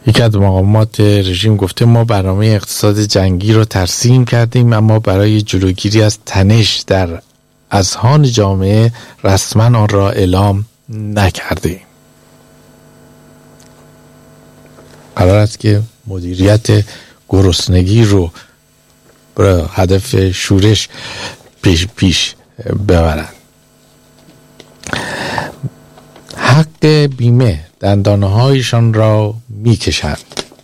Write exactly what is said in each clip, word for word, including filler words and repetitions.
یکی از مقامات رژیم گفته ما برنامه اقتصاد جنگی رو ترسیم کردیم، اما برای جلوگیری از تنش در اذهان جامعه رسما آن را اعلام نکردیم. قرار است که مدیریت گرسنگی رو برای هدف شورش پیش پیش ببرند. حق بیمه دندانه هایشان را می کشند.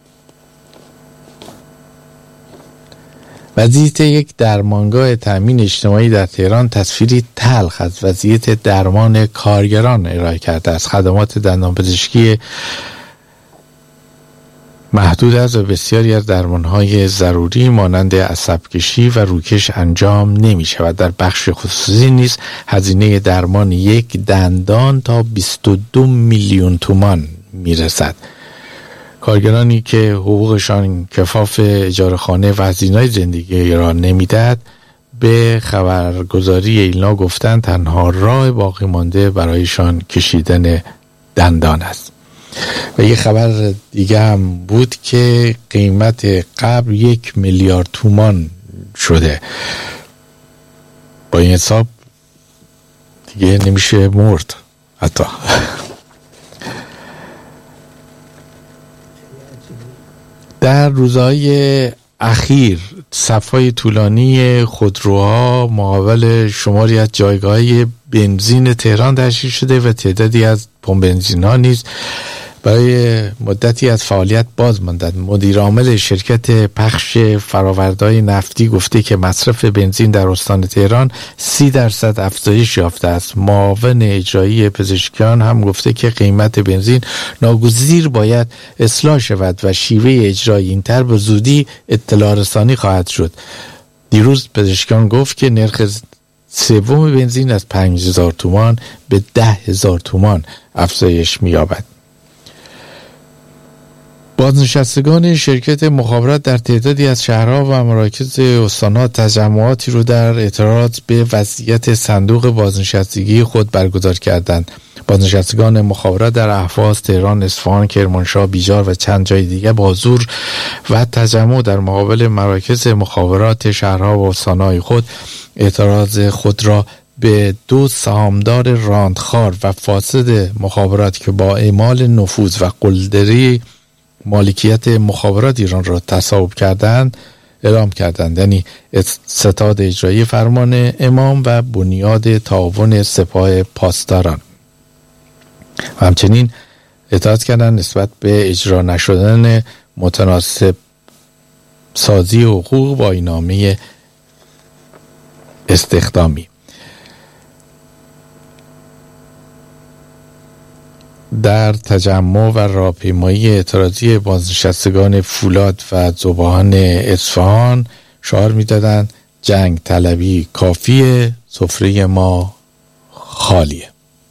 وضعیت یک درمانگاه تأمین اجتماعی در تهران تصویری تلخ از وضعیت درمان کارگران ارائه کرده است. خدمات دندانپزشکی محدود است و بسیاری از درمانهای ضروری مانند عصبکشی و روکش انجام نمی شود. در بخش خصوصی نیز هزینه درمان یک دندان تا بیست و دو میلیون تومان می رسد. کارگرانی که حقوقشان کفاف اجاره خانه و هزینه‌های زندگی را نمی‌دهد به خبرگزاری ایلنا گفتند تنها راه باقی مانده برایشان کشیدن دندان است. و یه خبر دیگه هم بود که قیمت قبل یک میلیارد تومان شده. با این حساب دیگه نمیشه مرد حتی. در روزهای اخیر صف‌های طولانی خودروها مقابل شماری از جایگاه‌های بنزین تهران تشکیل شده و تعدادی از پمپ بنزین‌ها نیز برای مدتی از فعالیت باز ماندند. مدیر عامل شرکت پخش فرآورده‌های نفتی گفته که مصرف بنزین در استان تهران سی درصد افزایش یافته است. معاون اجرایی پزشکیان هم گفته که قیمت بنزین ناگزیر باید اصلاح شود و شیوه اجرای این طرح به زودی اطلاع رسانی خواهد شد. دیروز پزشکیان گفت که نرخ سوم بنزین از پنج هزار تومان به ده هزار تومان افزایش می‌یابد. بازنشستگان شرکت مخابرات در تعدادی از شهرها و مراکز استان‌ها تجمعاتی رو در اعتراض به وضعیت صندوق بازنشستگی خود برگزار کردند. بازنشستگان مخابرات در اهواز، تهران، اصفهان، کرمانشاه، بیجار و چند جای دیگر با حضور و تجمع در مقابل مراکز مخابرات شهرها و استان‌های خود اعتراض خود را به دو سهامدار راندخار و فاسد مخابرات که با اعمال نفوذ و قلدری مالکیت مخابرات ایران را تصاحب کردند اعلام کردند، یعنی ستاد اجرایی فرمان امام و بنیاد تعاون سپاه پاسداران. و همچنین اعتراض کردند نسبت به اجرا نشدن متناسب سازی حقوق با آیین‌نامه استخدامی. در تجمع و راهپیمایی اعتراضی بازنشستگان فولاد و ذوبان اصفهان شعار می‌دادند جنگ طلبی کافیه، سفره ما خالیه.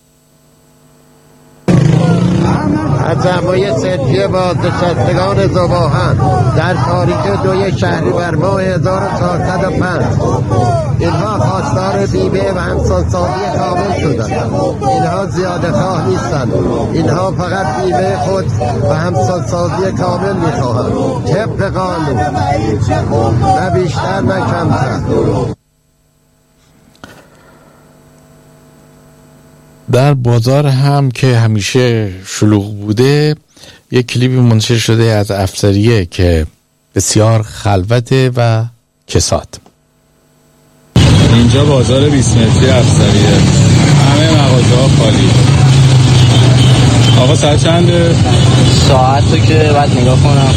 تجمع صدقی بازنشستگان ذوبان در تاریخ دوی شهریور ماه هزار و چهارصد و پنج اینها خواستار بیمه و همسانسازی کامل شدند. اینها زیاده خواه نیستند، اینها فقط بیمه خود و همسانسازی کامل میخواهند طبق قانون، نه بیشتر نه کمتر. در بازار هم که همیشه شلوغ بوده یک کلیپی منتشر شده از افسریه که بسیار خلوته و کساد. اینجا بازار بیست متری افسریه، همه مغازه ها خالی. آقا ساعت چنده؟ ساعت رو که بعد نگاه کنم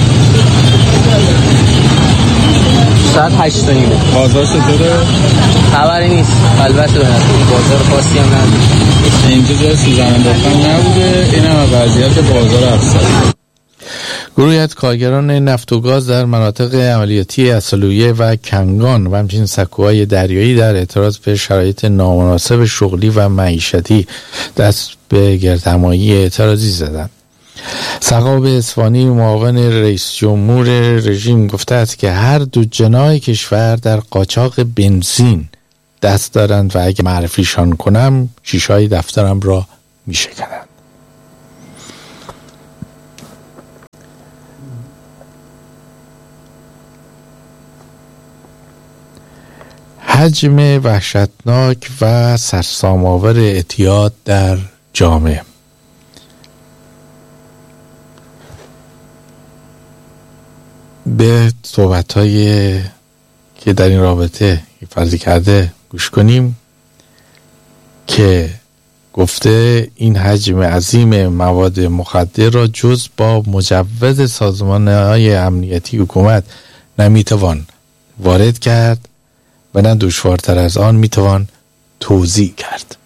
ساعت هشت و نیمه. بازار چطوره؟ خبری نیست، البته بازار خاصی هم نداره. اینجا جای سوزن انداختن نبوده، این هم وضعیت بازار افسری. گروهی از کارگران نفت و گاز در مناطق عملیاتی اصلویه و کنگان و همچنین سکوهای دریایی در اعتراض به شرایط نامناسب شغلی و معیشتی دست به گردهمایی اعتراضی زدند. سقاب اصفهانی معاون رئیس جمهور رژیم گفته است که هر دو جناح کشور در قاچاق بنزین دست دارند و اگه معرفیشان کنم شیشه‌های دفترم را میشکنند. حجم وحشتناک و سرسام‌آور اعتیاد در جامعه. به صحبت‌های که در این رابطه فرضی کرده گوش کنیم که گفته این حجم عظیم مواد مخدر را جز با مجوز سازمان‌های امنیتی حکومت نمیتوان وارد کرد و نه دشوارتر از آن میتوان توزیع کرد.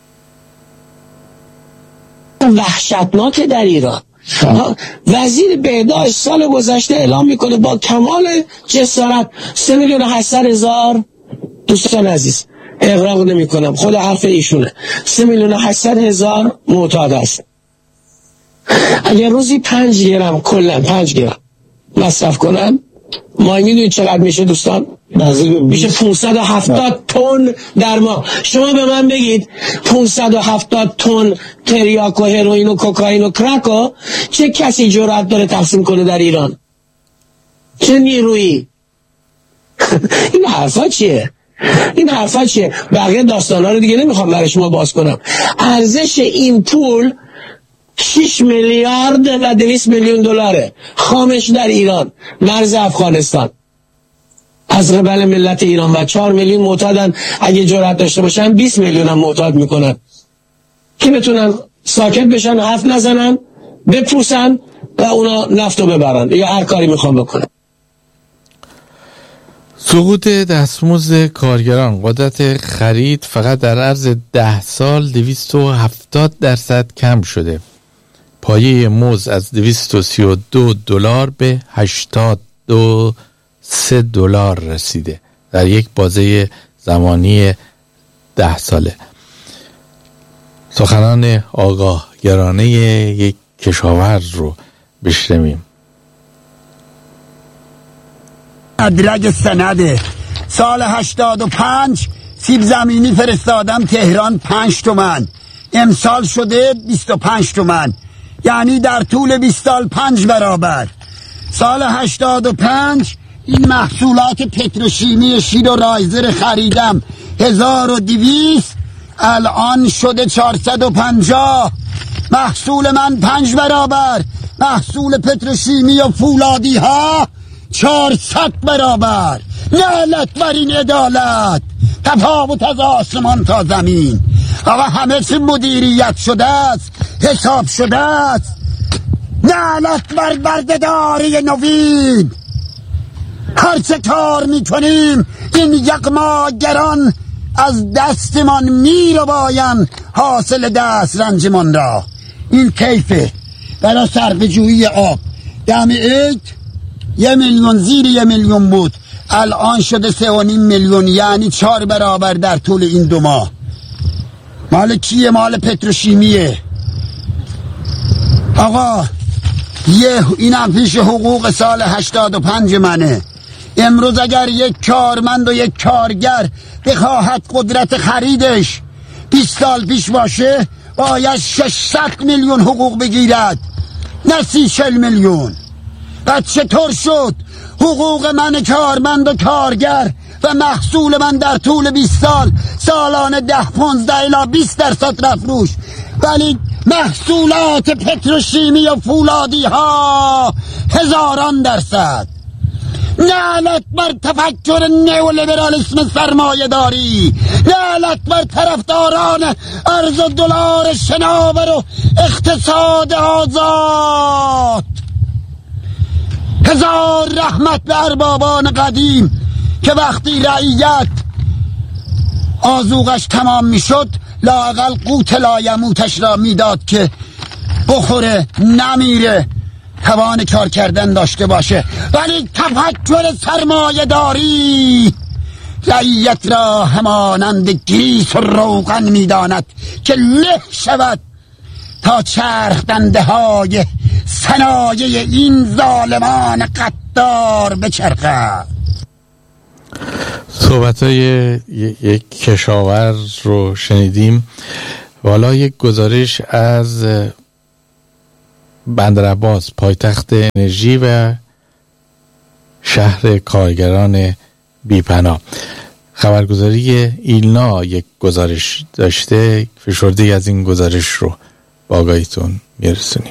وحشتناک در ایران. وزیر بهداشت سال گذشته اعلام میکنه با کمال جسارت سه میلیون و هشتصد هزار، دوستان عزیز اغراق نمی کنم خود حرف ایشونه، سه میلیون و هشتصد هزار معتاد است. اگر روزی پنج گرم کلا پنج گرم مصرف کنن ما میدونید چقدر میشه دوستان؟ میشه پانصد و هفتاد تن در ماه. شما به من بگید پانصد و هفتاد تن تریاک و هروئین و کوکائین و کرک و چه کسی جرأت داره تقسیم کنه در ایران؟ چه نیرویی؟ این حرفا چیه؟ این حرفا چیه؟ بقیه داستانا رو دیگه نمیخوام برای شما باز کنم. ارزش این پول شش میلیارد و دویست میلیون دلاره خامش در ایران، مرز افغانستان، از قبل ملت ایران. و چهار میلیون معتادن، اگه جرأت داشته باشن بیست میلیون هم معتاد میکنن که بتونن ساکت بشن، حرف نزنن، بپوسن و اونا نفتو ببرن یا هر کاری میخوان بکنن. سقوط دستمزد کارگران، قدرت خرید فقط در عرض ده سال دویست و هفتاد درصد کم شده. پایه مزد از دویست و سی و دو دلار به هشتاد و سه دلار رسیده در یک بازه زمانی ده ساله. سخنان آگاهگرانه یک کشاورز رو بشنویم. ادرک سنده سال هشتاد و پنج سیب زمینی فرستادم تهران پنج تومن، امسال شده بیست و پنج تومن، یعنی در طول بیست سال پنج برابر. سال هشتاد و پنج این محصولات پتروشیمی شیر و رایزر خریدم هزار و دویست، الان شده چهارصد و پنجاه. محصول من پنج برابر، محصول پتروشیمی و فولادی ها چهارصد برابر. نعلت بر این عدالت، تفاوت از آسمان تا زمین. آقا همه چی مدیریت شده است، حساب شده است. نعلت بر بردهداری نوین. هر چه کار میکنیم این یغماگران از دستمان میرو باین حاصل دست رنجمان را. این کیفه برای صرفه‌جویی آب. دم عید یه میلیون زیر یه میلیون بود، الان شده سه و نیم میلیون، یعنی چهار برابر در طول این دو ماه. مال کیه؟ مال پتروشیمیه. آقا یه اینم پیش حقوق سال هشتاد و پنج منه. امروز اگر یک کارمند و یک کارگر بخواهد قدرت خریدش بیست سال پیش باشه باید ششصد میلیون حقوق بگیرد، نه سی چل میلیون. و چطور شد حقوق من کارمند و کارگر و محصول من در طول بیست سال سالانه ده پانزده الی بیست درصد رفت روش، ولی محصولات پتروشیمی و فولادی ها هزاران درصد. نعلت بر تفکر نیولیبرالیسم سرمایه داری، نعلت بر طرفداران ارز و دلار شناور و اقتصاد آزاد. هزار رحمت به اربابان قدیم که وقتی رعیت آذوقش تمام میشد لااقل قوت لایموتش را میداد که بخوره، نمیره، توان کار کردن داشته باشه. ولی تفکر سرمایه داری رعیت را همانند گریس و روغن میداند که له شود تا چرخ دنده های صنایع این ظالمان قدار بچرخد. صحبت های یک کشاورز رو شنیدیم. والا یک گزارش از بندرعباس، پایتخت انرژی و شهر کارگران بیپناه. خبرگزاری ایلنا یک گزارش داشته، فشرده‌ای از این گزارش رو با آگاهیتون میرسونیم.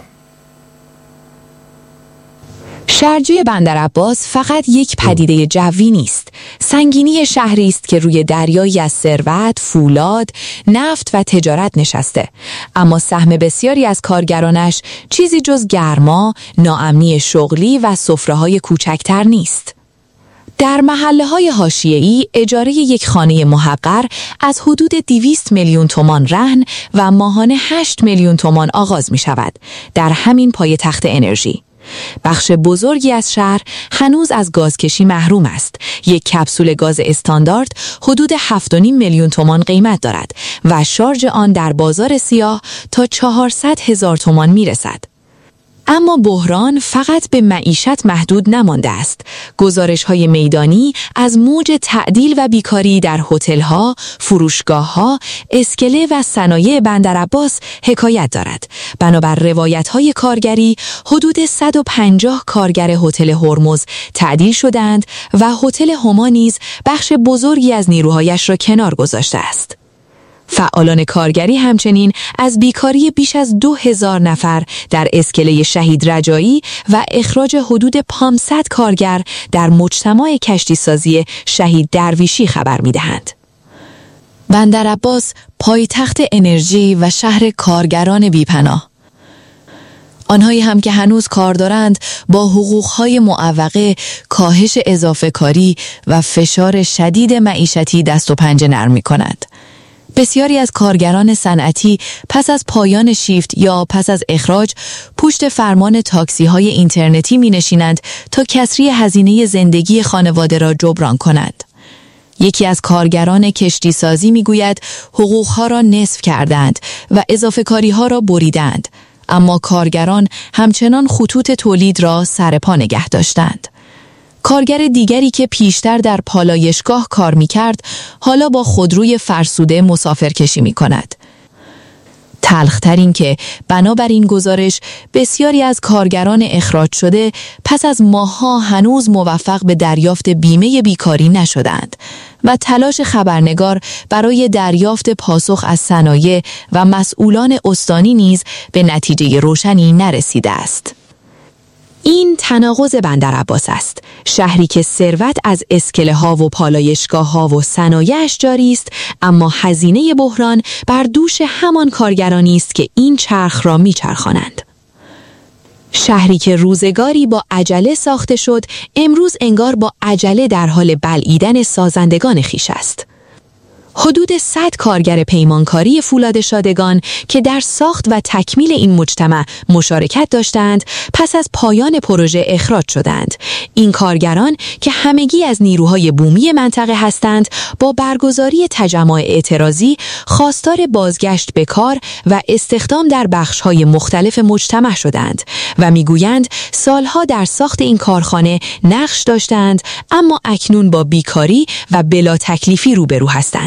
شرجوی بندرعباس فقط یک پدیده جوی نیست. سنگینی شهری است که روی دریایی از ثروت، فولاد، نفت و تجارت نشسته. اما سهم بسیاری از کارگرانش چیزی جز گرما، ناامنی شغلی و سفره‌های کوچکتر نیست. در محله‌های حاشیه‌ای اجاره یک خانه محقر از حدود دویست میلیون تومان رهن و ماهانه هشت میلیون تومان آغاز می شود در همین پایتخت انرژی. بخش بزرگی از شهر هنوز از گازکشی محروم است. یک کپسول گاز استاندارد حدود هفت و نیم میلیون تومان قیمت دارد و شارژ آن در بازار سیاه تا چهارصد هزار تومان می رسد. اما بحران فقط به معیشت محدود نمانده است. گزارش‌های میدانی از موج تعدیل و بیکاری در هتل‌ها، فروشگاه‌ها، اسکله و صنایع بندرعباس حکایت دارد. بنابر روایت‌های کارگری، حدود صد و پنجاه کارگر هتل هرمز تعدیل شدند و هتل هما نیز بخش بزرگی از نیروهایش را کنار گذاشته است. فعالان کارگری همچنین از بیکاری بیش از دو هزار نفر در اسکله شهید رجایی و اخراج حدود پانصد کارگر در مجتمع کشتیسازی شهید درویشی خبر می‌دهند. بندرعباس پایتخت انرژی و شهر کارگران بیپناه. آنهایی هم که هنوز کار دارند با حقوق‌های معوقه، کاهش اضافه کاری و فشار شدید معیشتی دست و پنجه نرم می‌کنند. بسیاری از کارگران صنعتی پس از پایان شیفت یا پس از اخراج پشت فرمان تاکسی‌های اینترنتی می‌نشینند تا کسری هزینه زندگی خانواده را جبران کنند. یکی از کارگران کشتی سازی می‌گوید حقوق‌ها را نصف کردند و اضافه کاری‌ها را بریدند، اما کارگران همچنان خطوط تولید را سر پا نگه داشتند. کارگر دیگری که پیشتر در پالایشگاه کار می‌کرد، حالا با خودروی فرسوده مسافرکشی می‌کند. تلخ‌تر این که بنابر این گزارش بسیاری از کارگران اخراج شده پس از ماه‌ها هنوز موفق به دریافت بیمه بیکاری نشدند و تلاش خبرنگار برای دریافت پاسخ از صنایع و مسئولان استانی نیز به نتیجه روشنی نرسیده است. این تناقض بندرعباس است. شهری که ثروت از اسکله ها و پالایشگاه ها و صنایعش جاری است، اما هزینه بحران بر دوش همان کارگرانی است که این چرخ را میچرخانند. شهری که روزگاری با عجله ساخته شد، امروز انگار با عجله در حال بلعیدن سازندگان خویش است. حدود صد کارگر پیمانکاری فولاد شادگان که در ساخت و تکمیل این مجتمع مشارکت داشتند، پس از پایان پروژه اخراج شدند. این کارگران که همگی از نیروهای بومی منطقه هستند، با برگزاری تجمع اعتراضی خواستار بازگشت به کار و استخدام در بخش‌های مختلف مجتمع شدند و میگویند سالها در ساخت این کارخانه نقش داشتند، اما اکنون با بیکاری و بلا تکلیفی روبرو هستند.